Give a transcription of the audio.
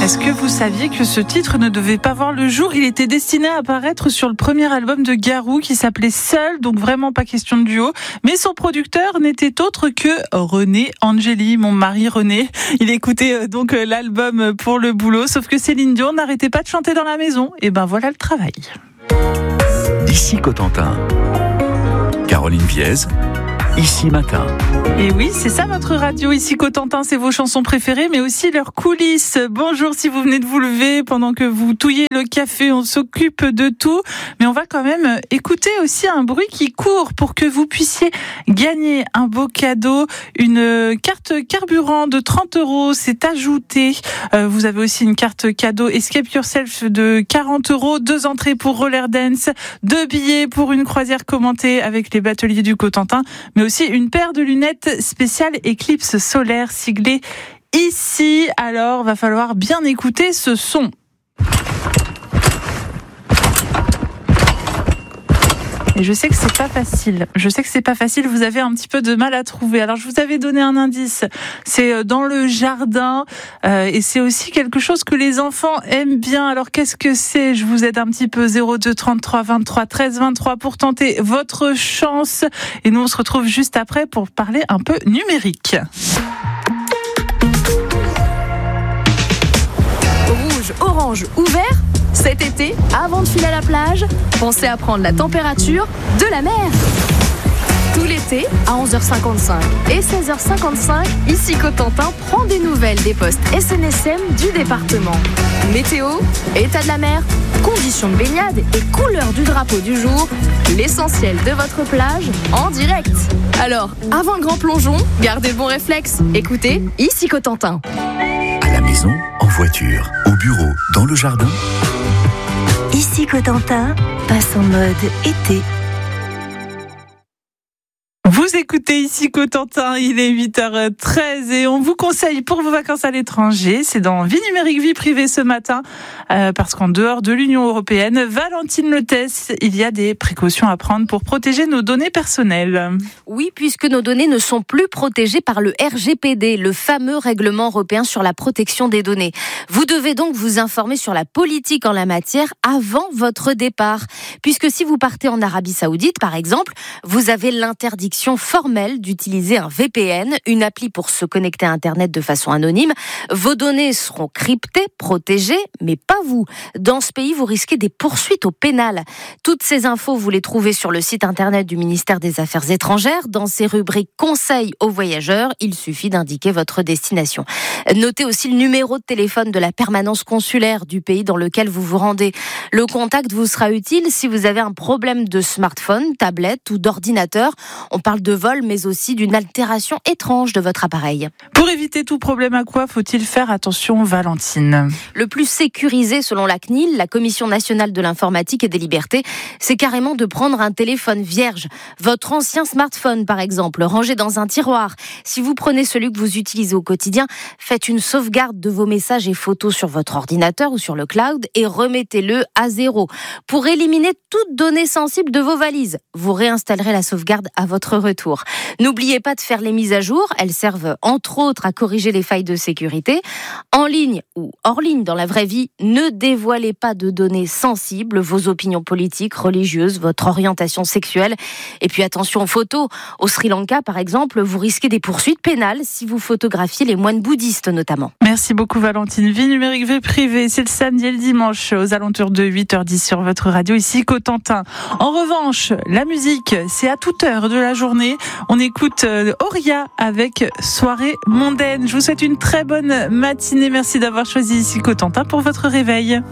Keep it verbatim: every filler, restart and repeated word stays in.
Est-ce que vous saviez que ce titre ne devait pas voir le jour ? Il était destiné à apparaître sur le premier album de Garou qui s'appelait Seul, donc vraiment pas question de duo. Mais son producteur n'était autre que René Angeli, mon mari René. Il écoutait donc l'album pour le boulot, sauf que Céline Dion n'arrêtait pas de chanter dans la maison. Et ben voilà le travail. Ici Cotentin, Caroline Viez, Ici Matin. Et oui, c'est ça votre radio, Ici Cotentin, c'est vos chansons préférées, mais aussi leurs coulisses. Bonjour si vous venez de vous lever pendant que vous touillez le café, on s'occupe de tout. Mais on va quand même écouter aussi un bruit qui court pour que vous puissiez gagner un beau cadeau. Une carte carburant de trente euros, c'est ajouté. Euh, vous avez aussi une carte cadeau Escape Yourself de quarante euros, deux entrées pour Roller Dance, deux billets pour une croisière commentée avec les bateliers du Cotentin, mais aussi une paire de lunettes spéciales éclipse solaire siglée Ici. Alors, va falloir bien écouter ce son. Et je sais que c'est pas facile. Je sais que c'est pas facile. Vous avez un petit peu de mal à trouver. Alors, je vous avais donné un indice. C'est dans le jardin. Euh, et c'est aussi quelque chose que les enfants aiment bien. Alors, qu'est-ce que c'est ? Je vous aide un petit peu. zéro deux trente-trois vingt-trois treize vingt-trois pour tenter votre chance. Et nous, on se retrouve juste après pour parler un peu numérique. Rouge, orange ou vert ? Cet été, avant de filer à la plage, pensez à prendre la température de la mer. Tout l'été, à onze heures cinquante-cinq et seize heures cinquante-cinq, Ici Cotentin prend des nouvelles des postes S N S M du département. Météo, état de la mer, conditions de baignade et couleur du drapeau du jour, l'essentiel de votre plage en direct. Alors, avant le grand plongeon, gardez le bon réflexe. Écoutez Ici Cotentin. À la maison, en voiture, au bureau, dans le jardin. Ici Cotentin passe en mode été. Vous écoutez Ici Cotentin, il est huit heures treize et on vous conseille pour vos vacances à l'étranger, c'est dans Vie numérique, vie privée ce matin, euh, parce qu'en dehors de l'Union européenne, Valentine Letès, il y a des précautions à prendre pour protéger nos données personnelles. Oui, puisque nos données ne sont plus protégées par le R G P D, le fameux règlement européen sur la protection des données. Vous devez donc vous informer sur la politique en la matière avant votre départ, puisque si vous partez en Arabie Saoudite, par exemple, vous avez l'interdiction formelle d'utiliser un V P N, une appli pour se connecter à Internet de façon anonyme. Vos données seront cryptées, protégées, mais pas vous. Dans ce pays, vous risquez des poursuites au pénal. Toutes ces infos, vous les trouvez sur le site Internet du ministère des Affaires étrangères. Dans ces rubriques conseils aux voyageurs, il suffit d'indiquer votre destination. Notez aussi le numéro de téléphone de la permanence consulaire du pays dans lequel vous vous rendez. Le contact vous sera utile si vous avez un problème de smartphone, tablette ou d'ordinateur. On parle de vol, mais aussi d'une altération étrange de votre appareil. Pour éviter tout problème, à quoi faut-il faire attention, Valentine ? Le plus sécurisé selon la C N I L, la Commission nationale de l'informatique et des libertés, c'est carrément de prendre un téléphone vierge. Votre ancien smartphone, par exemple, rangé dans un tiroir. Si vous prenez celui que vous utilisez au quotidien, faites une sauvegarde de vos messages et photos sur votre ordinateur ou sur le cloud et remettez-le à zéro. Pour éliminer toute donnée sensible de vos valises, vous réinstallerez la sauvegarde à votre retour. N'oubliez pas de faire les mises à jour. Elles servent entre autres à corriger les failles de sécurité. En ligne ou hors ligne dans la vraie vie, ne dévoilez pas de données sensibles, vos opinions politiques, religieuses, votre orientation sexuelle. Et puis attention aux photos. Au Sri Lanka, par exemple, vous risquez des poursuites pénales si vous photographiez les moines bouddhistes notamment. Merci beaucoup Valentine. Vie numérique, vie privée, c'est le samedi et le dimanche aux alentours de huit heures dix sur votre radio Ici Cotentin. En revanche, la musique, c'est à toute heure de la journée. On écoute Auria avec Soirée mondaine. Je vous souhaite une très bonne matinée. Merci d'avoir choisi Ici Cotentin pour votre réveil.